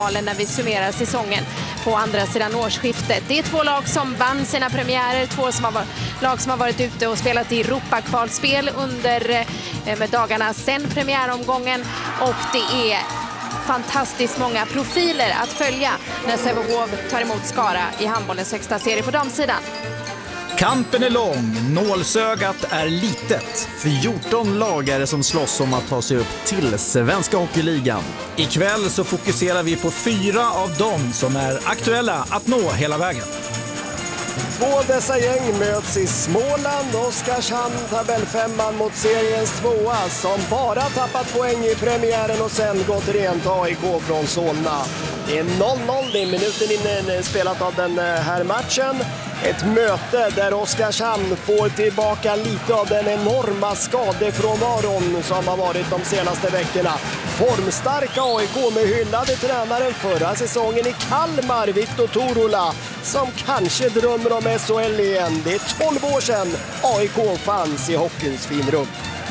när vi summerar säsongen på andra sidan årsskiftet. Det är två lag som vann sina premiärer, lag som har varit ute och spelat i Europa-kvalspel under med dagarna sedan premiäromgången, och det är fantastiskt många profiler att följa när Sävehof tar emot Skara i handbollens högsta serie på damsidan. Kampen är lång, nålsögat är litet. 14 lag är det som slåss om att ta sig upp till Svenska Hockeyligan. Ikväll så fokuserar vi på 4 av dem som är aktuella att nå hela vägen. Två dessa gäng möts i Småland. Oskarshamn tabellfemman mot seriens 2:a som bara tappat poäng i premiären och sen gått rent AIK från Solna. Det är 0-0, det är minuten inne spelat av den här matchen. Ett möte där Oskarshamn får tillbaka lite av den enorma skadefrånvaron som har varit de senaste veckorna. Formstarka AIK med hyllade tränaren förra säsongen i Kalmar, Viktor Torola, som kanske drömmer om SHL igen. Det är 12 år sedan AIK fanns i hockeyns finrum.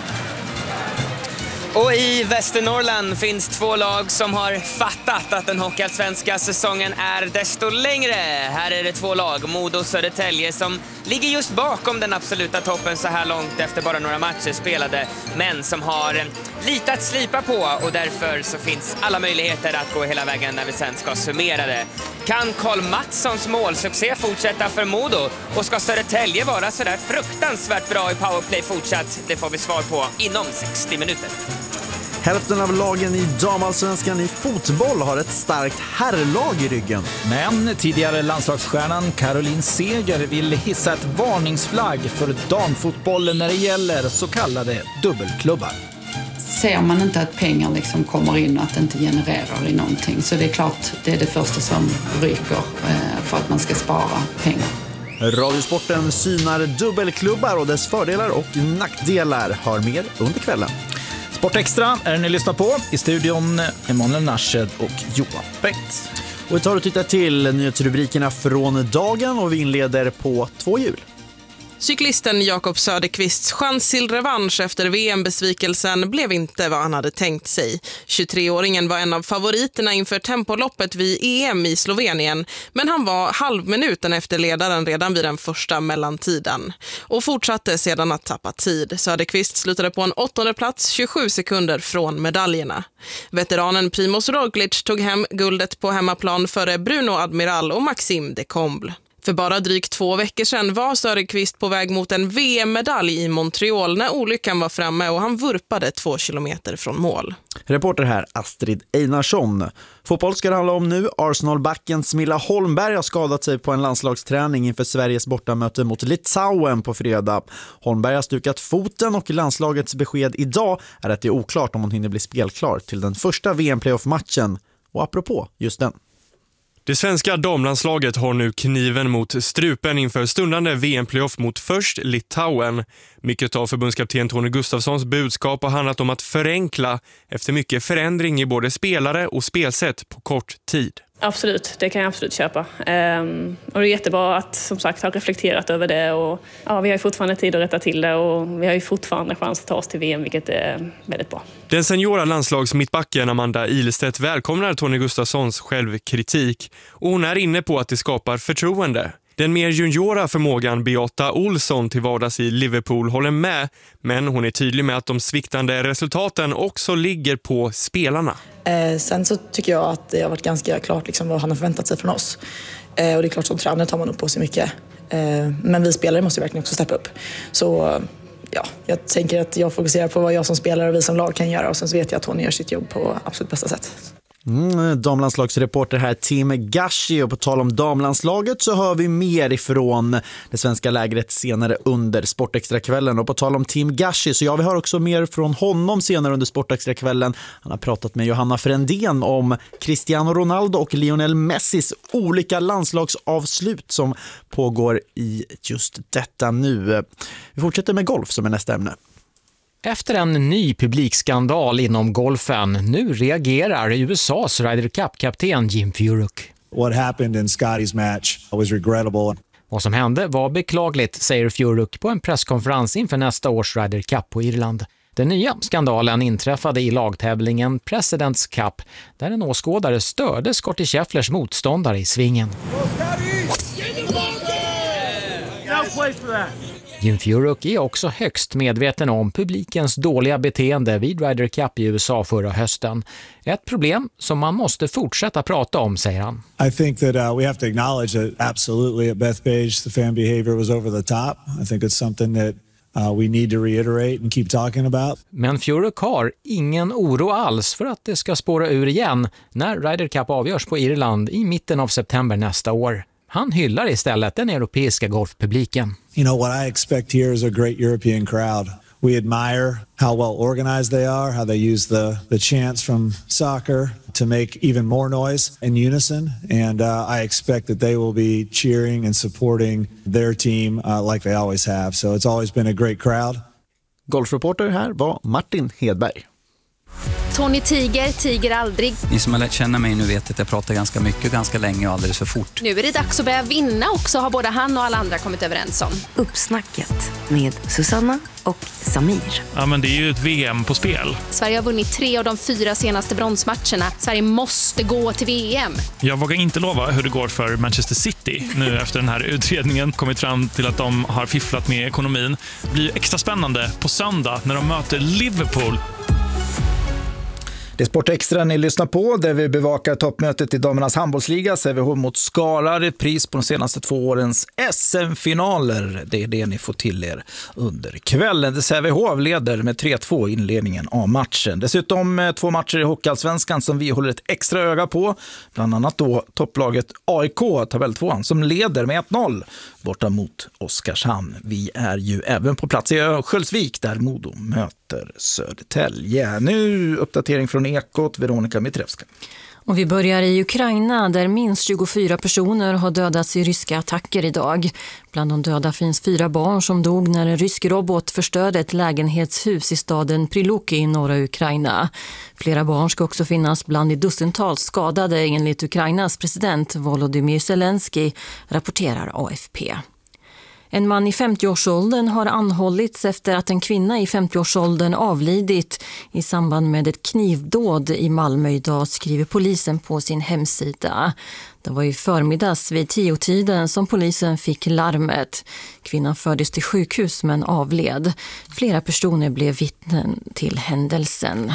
Och i Västernorrland finns 2 lag som har fattat att den hockeyallsvenska säsongen är desto längre. Här är det 2 lag, Modo och Södertälje, som ligger just bakom den absoluta toppen så här långt efter bara några matcher spelade, men som har lite att slipa på, och därför så finns alla möjligheter att gå hela vägen när vi sen ska summera det. Kan Karl Mattssons målsuccé fortsätta för Modo, och ska Södertälje vara så där fruktansvärt bra i powerplay fortsatt? Det får vi svar på inom 60 minuter. Hälften av lagen i damallsvenskan i fotboll har ett starkt herrlag i ryggen. Men tidigare landslagsstjärnan Caroline Seger vill hissa ett varningsflagg för damfotbollen när det gäller så kallade dubbelklubbar. Ser man inte att pengar liksom kommer in och att det inte genererar i någonting, så det är klart det är det första som ryker för att man ska spara pengar. Radiosporten synar dubbelklubbar och dess fördelar och nackdelar. Hör mer under kvällen. Sport Extra är ni lyssnar på. I studion Emanuel Narshed och Johan Bengt. Och vi tar och tittar till nyhetsrubrikerna från dagen, och vi inleder på 2 hjul. Cyklisten Jakob Söderqvists chans till revansch efter VM-besvikelsen blev inte vad han hade tänkt sig. 23-åringen var en av favoriterna inför tempoloppet vid EM i Slovenien, men han var halvminuten efter ledaren redan vid den första mellantiden och fortsatte sedan att tappa tid. Söderqvist slutade på en 8:e plats, 27 sekunder från medaljerna. Veteranen Primoz Roglic tog hem guldet på hemmaplan före Bruno Admiral och Maxime de Comble. För bara drygt 2 veckor sedan var Söderqvist på väg mot en VM-medalj i Montreal när olyckan var framme och han vurpade 2 kilometer från mål. Reporter här Astrid Einarsson. Fotboll ska det handla om nu. Arsenal-backen Smilla Holmberg har skadat sig på en landslagsträning inför Sveriges bortamöte mot Litauen på fredag. Holmberg har stukat foten, och landslagets besked idag är att det är oklart om hon hinner bli spelklar till den första VM-playoff-matchen. Och apropå just den. Det svenska damlandslaget har nu kniven mot strupen inför stundande VM-playoff mot först Litauen. Mycket av förbundskapten Tony Gustafssons budskap har handlat om att förenkla efter mycket förändring i både spelare och spelsätt på kort tid. Absolut, det kan jag absolut köpa. Och det är jättebra att som sagt ha reflekterat över det. Och, ja, vi har ju fortfarande tid att rätta till det, och vi har ju fortfarande chans att ta oss till VM, vilket är väldigt bra. Den seniora landslagsmittbacken Amanda Ilestedt välkomnar Tony Gustafssons självkritik, och hon är inne på att det skapar förtroende. Den mer juniora förmågan Beata Olsson till vardags i Liverpool håller med, men hon är tydlig med att de sviktande resultaten också ligger på spelarna. Sen så tycker jag att det har varit ganska klart liksom vad han har förväntat sig från oss. Och det är klart som tränare tar man upp på sig mycket. Men vi spelare måste verkligen också steppa upp. Så ja, jag tänker att jag fokuserar på vad jag som spelare och vi som lag kan göra, och sen så vet jag att hon gör sitt jobb på absolut bästa sätt. Damlandslagsreporter här Tim Gashi, och på tal om damlandslaget så hör vi mer ifrån det svenska lägret senare under Sportextrakvällen. Och på tal om Tim Gashi så vi hör också mer från honom senare under Sportextrakvällen. Han har pratat med Johanna Frändén om Cristiano Ronaldo och Lionel Messis olika landslagsavslut som pågår i just detta nu. Vi fortsätter med golf som är nästa ämne. Efter en ny publikskandal inom golfen, nu reagerar USAs Ryder Cup-kapten Jim Furyk. What happened in Scotty's match was regrettable. Vad som hände var beklagligt, säger Furyk på en presskonferens inför nästa års Ryder Cup på Irland. Den nya skandalen inträffade i lagtävlingen President's Cup där en åskådare störde Scottie Schefflers motståndare i svingen. Jim Furyk är också högst medveten om publikens dåliga beteende vid Ryder Cup i USA förra hösten. Ett problem som man måste fortsätta prata om, säger han. I think that we have to acknowledge that absolutely at Bethpage the fan behavior was over the top. I think it's something that we need to reiterate and keep talking about. Men Furyk har ingen oro alls för att det ska spåra ur igen när Ryder Cup avgörs på Irland i mitten av september nästa år. Han hyllar istället den europeiska golfpubliken. You know, what I expect here is a great European crowd. We admire how well organized they are, how they use the chants from soccer to make even more noise in unison. And I expect that they will be cheering and supporting their team like they always have. So it's always been a great crowd. Golfreporter här var Martin Hedberg. Tony tiger aldrig. Ni som har lärt känna mig nu vet att jag pratar ganska mycket och ganska länge och alldeles för fort. Nu är det dags att börja vinna också, har både han och alla andra kommit överens om. Uppsnacket med Susanna och Samir. Ja, men det är ju ett VM på spel. Sverige har vunnit 3 av de 4 senaste bronsmatcherna. Sverige måste gå till VM. Jag vågar inte lova hur det går för Manchester City nu efter den här utredningen. Kommit fram till att de har fifflat med ekonomin. Det blir extra spännande på söndag när de möter Liverpool. Det är Sport Extra ni lyssnar på där vi bevakar toppmötet i damernas handbollsliga. Sävehof mot Skara, ett pris på de senaste 2 årens SM-finaler. Det är det ni får till er under kvällen. Sävehof leder med 3-2 i inledningen av matchen. Dessutom 2 matcher i Hockeyallsvenskan som vi håller ett extra öga på. Bland annat då topplaget AIK, tabell 2, som leder med 1-0 borta mot Oskarshamn. Vi är ju även på plats i Örnsköldsvik där Modo möter Södertälje. Nu uppdatering från Ekot, Veronica Mitrevska. Och vi börjar i Ukraina där minst 24 personer har dödats i ryska attacker idag. Bland de döda finns 4 barn som dog när en rysk robot förstörde ett lägenhetshus i staden Priluki i norra Ukraina. Flera barn ska också finnas bland de dussintals skadade enligt Ukrainas president Volodymyr Zelensky, rapporterar AFP. En man i 50-årsåldern har anhållits efter att en kvinna i 50-årsåldern avlidit i samband med ett knivdåd i Malmö idag, skriver polisen på sin hemsida. Det var i förmiddags vid 10-tiden som polisen fick larmet. Kvinnan fördes till sjukhus men avled. Flera personer blev vittnen till händelsen.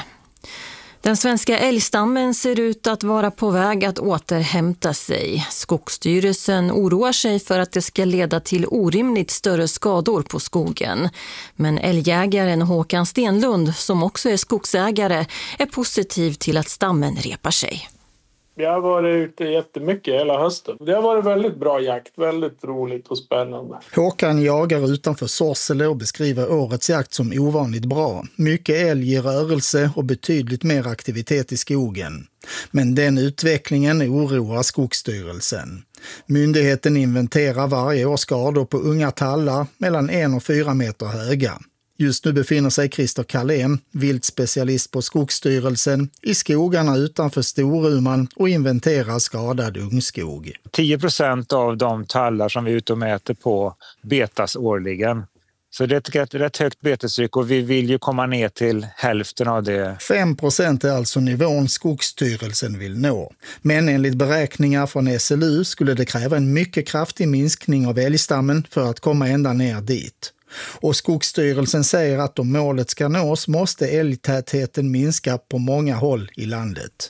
Den svenska älgstammen ser ut att vara på väg att återhämta sig. Skogsstyrelsen oroar sig för att det ska leda till orimligt större skador på skogen. Men älgjägaren Håkan Stenlund, som också är skogsägare, är positiv till att stammen repar sig. Jag har varit ute jättemycket hela hösten. Det har varit väldigt bra jakt, väldigt roligt och spännande. Håkan jagar utanför Sorsele och beskriver årets jakt som ovanligt bra. Mycket älg i rörelse och betydligt mer aktivitet i skogen. Men den utvecklingen oroar Skogsstyrelsen. Myndigheten inventerar varje år skador på unga tallar mellan 1 och 4 meter höga. Just nu befinner sig Christer Kallén, viltspecialist på Skogsstyrelsen, i skogarna utanför Storuman och inventerar skadad ungskog. 10% av de tallar som vi är ute och mäter på betas årligen. Så det är ett rätt högt betestryck och vi vill ju komma ner till hälften av det. 5% är alltså nivån Skogsstyrelsen vill nå. Men enligt beräkningar från SLU skulle det kräva en mycket kraftig minskning av älgstammen för att komma ända ner dit. Och Skogsstyrelsen säger att om målet ska nås måste älgtätheten minska på många håll i landet.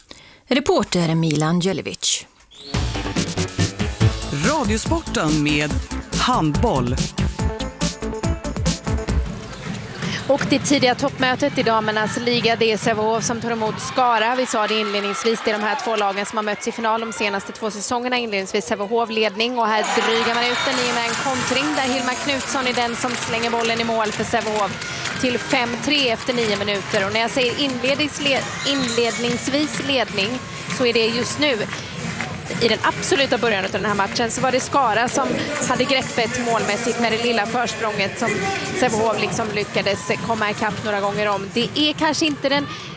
Reporter Milan Jelic. Radiosporten med handboll. Och det tidiga toppmötet i damernas liga, det är Sävehof som tar emot Skara. Vi sa det inledningsvis, det är de här 2 lagen som har mötts i final de senaste 2 säsongerna. Inledningsvis Sävehof ledning och här drygar man ut den i med en kontring där Hilma Knutsson är den som slänger bollen i mål för Sävehof till 5-3 efter 9 minuter. Och när jag säger inledningsvis ledning så är det just nu. I den absoluta början av den här matchen så var det Skara som hade greppet målmässigt med det lilla försprånget som Sävehof liksom lyckades komma ikapp några gånger om. Det är kanske inte den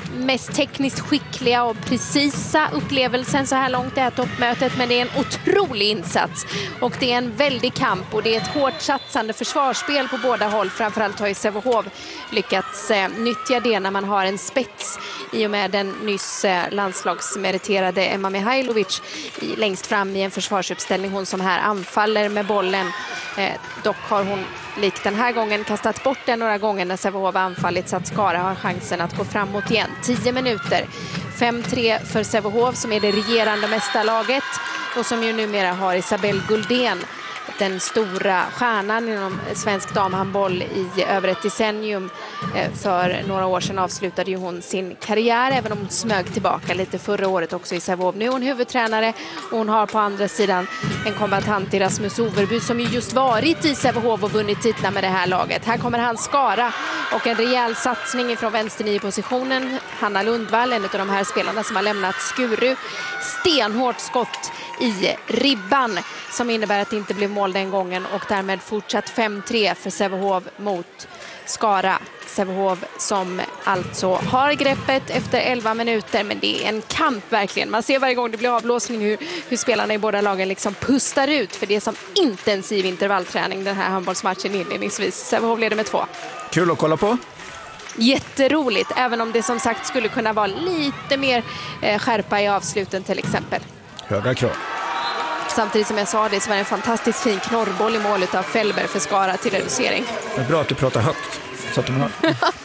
mest tekniskt skickliga och precisa upplevelsen så här långt det här toppmötet, men det är en otrolig insats och det är en väldig kamp och det är ett hårt satsande försvarsspel på båda håll. Framförallt har ju Sävehof lyckats nyttja det när man har en spets i och med den nyss landslagsmeriterade Emma Mihailovic längst fram i en försvarsuppställning. Hon som här anfaller med bollen. Dock har hon likt den här gången kastat bort den några gånger när Sävehof anfallit så att Skara har chansen att gå framåt igen. 10 minuter. 5-3 för Sävehof som är det regerande mästarlaget och som ju numera har Isabelle Guldén, den stora stjärnan inom svensk damhandboll i över ett decennium. För några år sedan avslutade ju hon sin karriär, även om hon smög tillbaka lite förra året också i Sävehof. Nu är hon huvudtränare och hon har på andra sidan en kombatant i Rasmus Overby som ju just varit i Sävehof och vunnit titlar med det här laget. Här kommer han Skara och en rejäl satsning från vänster-9-positionen. Hanna Lundvall, en av de här spelarna som har lämnat Skuru. Stenhårt skott i ribban som innebär att det inte blev mål den gången och därmed fortsatt 5-3 för Sävehof mot Skara. Sävehof som alltså har greppet efter 11 minuter, men det är en kamp verkligen. Man ser varje gång det blir avblåsning hur spelarna i båda lagen liksom pustar ut, för det är som intensiv intervallträning den här handbollsmatchen inledningsvis. Sävehof leder med 2. Kul att kolla på. Jätteroligt, även om det som sagt skulle kunna vara lite mer skärpa i avsluten till exempel. Höga krav. Samtidigt som jag sa det så var det en fantastiskt fin knorrboll i målet av Fällberg för Skara till reducering. Det är bra att du pratar högt så att de hör.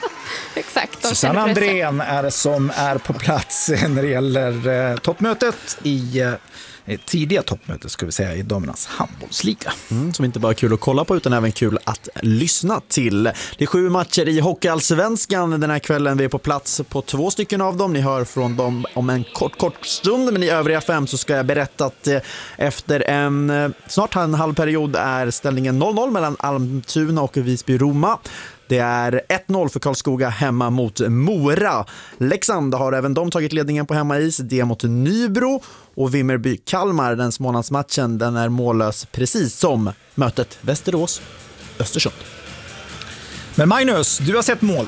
Exakt. Susanne Andrén är det som är på plats när det gäller toppmötet i tidiga toppmötet ska vi säga i damernas handbollsliga. Som inte bara är kul att kolla på utan även kul att lyssna till. Det är 7 matcher i Hockeyallsvenskan den här kvällen. Vi är på plats på 2 stycken av dem. Ni hör från dem om en kort stund, men i övriga 5 så ska jag berätta att efter snart en halv period är ställningen 0-0 mellan Almtuna och Visby-Roma. Det är 1-0 för Karlskoga hemma mot Mora. Leksand har även de tagit ledningen på hemmais. Det mot Nybro. Och Vimmerby-Kalmar, den månadsmatchen, den är mållös precis som mötet Västerås-Östersund. Men Magnus, du har sett mål.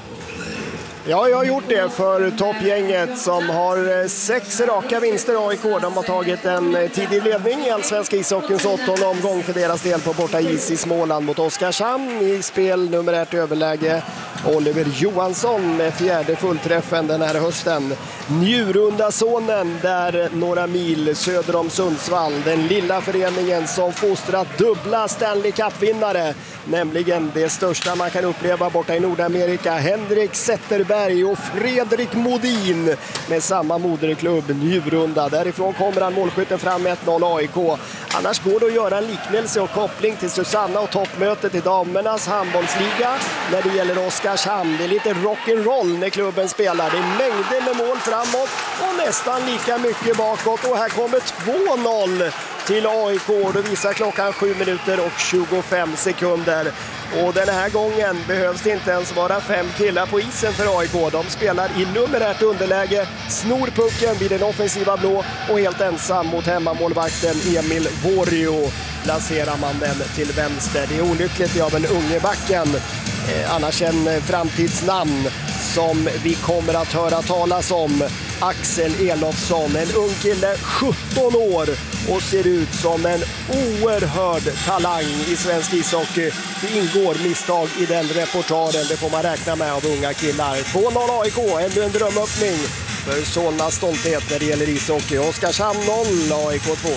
Ja, jag har gjort det för toppgänget som har 6 raka vinster. AIK, de har tagit en tidig ledning i allsvenska ishockeyns 8:e omgång för deras del på borta is i Småland mot Oskarshamn i spel nummer 1 överläge. Oliver Johansson med 4:e fullträffen den här hösten. Njurunda-sonen där några mil söder om Sundsvall. Den lilla föreningen som fostrat dubbla Stanley Cup-vinnare. Nämligen det största man kan uppleva borta i Nordamerika. Henrik Zetterberg och Fredrik Modin med samma moderklubb Njurunda. Därifrån kommer han målskytten fram med 1-0 AIK. Annars går det att göra en liknelse och koppling till Susanna och toppmötet i damernas handbollsliga när det gäller Oskarshamn. Det är lite rock'n'roll när klubben spelar. Det är mängder med mål framåt och nästan lika mycket bakåt. Och här kommer 2-0 till AIK. Då visar klockan 7 minuter och 25 sekunder. Och den här gången behövs det inte ens vara 5 killar på isen för AIK. De spelar i nummer 1 underläge, snor pucken vid den offensiva blå och helt ensam mot hemmamålvakten Emil Vorjo placerar man den till vänster. Det är olyckligt av en ungebacken, annars en framtidsnamn som vi kommer att höra talas om. Axel Elofsson, en ung kille, 17 år och ser ut som en oerhörd talang i svensk ishockey. Det ingår misstag i den reportaren, det får man räkna med av unga killar. 2-0 AIK, ännu en drömöppning för Solnas stolthet när det gäller ishockey. Oskarshamn 0, AIK 2.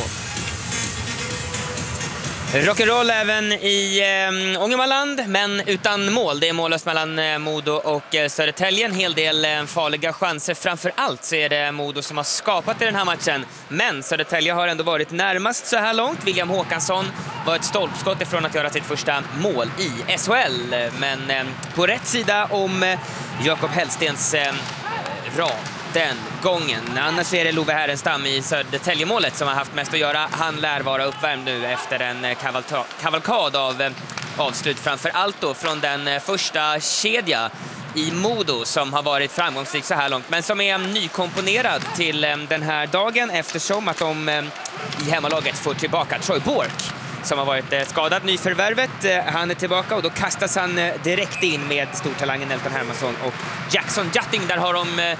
Rock'n'roll även i Ångermanland, men utan mål. Det är mållöst mellan Modo och Södertälje. En hel del farliga chanser. Framför allt så är det Modo som har skapat i den här matchen. Men Södertälje har ändå varit närmast så här långt. William Håkansson var ett stolpskott ifrån att göra sitt första mål i SHL. Men på rätt sida om Jakob Hellstens rad den gången. Annars är det Love Härenstam i Södertäljemålet som har haft mest att göra. Han lär vara uppvärmd nu efter en kavalkad av avslut. Framför allt då från den första kedja i Modo som har varit framgångsrik så här långt. Men som är nykomponerad till den här dagen eftersom att de i hemmalaget får tillbaka Troy Bork som har varit skadad. Nyförvärvet, han är tillbaka och då kastas han direkt in med stortalangen Elton Hermansson och Jackson Jutting. Där har de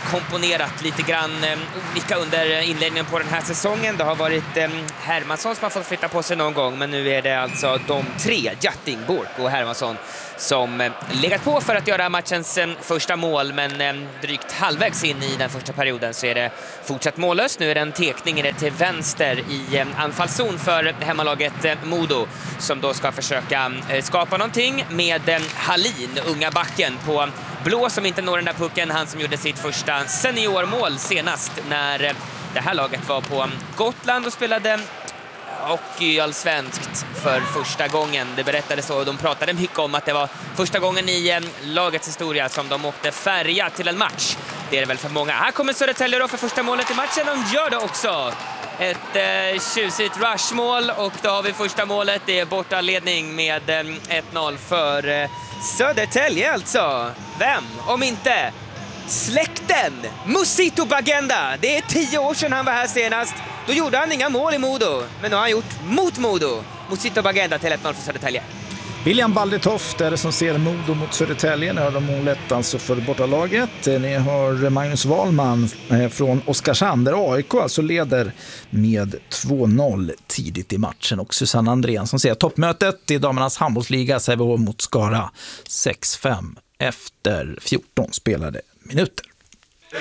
komponerat lite grann olika under inledningen på den här säsongen. Det har varit Hermansson som har fått flytta på sig någon gång, men nu är det alltså de tre, Jutting, Bork och Hermansson, som legat på för att göra matchens första mål, men drygt halvvägs in i den första perioden så är det fortsatt mållöst. Nu är det en tekning till vänster i anfallszon för hemmalaget Modo, som då ska försöka skapa någonting med Hallin, unga backen på blå, som inte når den där pucken. Han som gjorde sitt första seniormål senast när det här laget var på Gotland och spelade hockeyallsvenskt för första gången. Det berättades så, och de pratade mycket om att det var första gången i lagets historia som de åkte färja till en match. Det är det väl för många. Här kommer Södertälje då för första målet i matchen. De gör det också. Ett tjusigt rushmål, och då har vi första målet. Det är bortaledning med 1-0 för Södertälje alltså. Vem, om inte släkten Musito Bagenda. Det är 10 år sedan han var här senast. Då gjorde han inga mål i Modo, men nu har han gjort mot Modo. Musito Bagenda till 1-0 för Södertälje. William Baldetoft är det som ser Modo mot Södertälje. Ni har de målet alltså för bortalaget. Ni har Magnus Wahlman från Oskarshamn där AIK alltså leder med 2-0 tidigt i matchen. Och Susanne Andrén som ser toppmötet i damernas handbollsliga, Sävehof mot Skara 6-5 efter 14 spelade minuter.